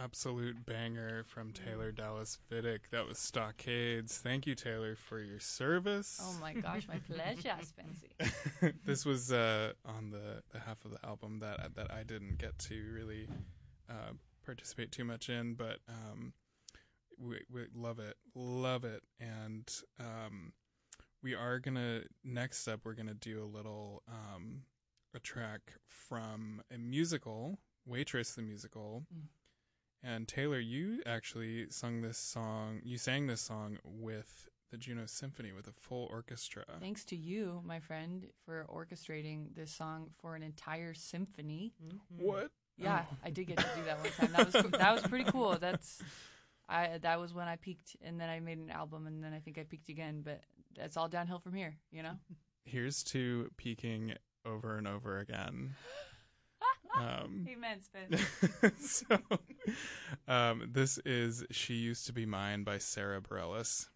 absolute banger from Taylor Dallas Vidic. That was Stockades. Thank you, Taylor, for your service. Oh my gosh, my pleasure, Spency. This was on the half of the album that I didn't get to really participate too much in, but we love it, and we are gonna next up we're gonna do a little a track from a musical, Waitress the musical. And Taylor, you actually sang this song with the Juno Symphony with a full orchestra. Thanks to you, my friend, for orchestrating this song for an entire symphony. Mm-hmm. What? Yeah, I did get to do that one time. That was pretty cool. That was when I peaked, and then I made an album, and then I think I peaked again. But that's all downhill from here, you know. Here's to peaking over and over again. Amen, Spence. So, this is "She Used to Be Mine" by Sarah Bareilles.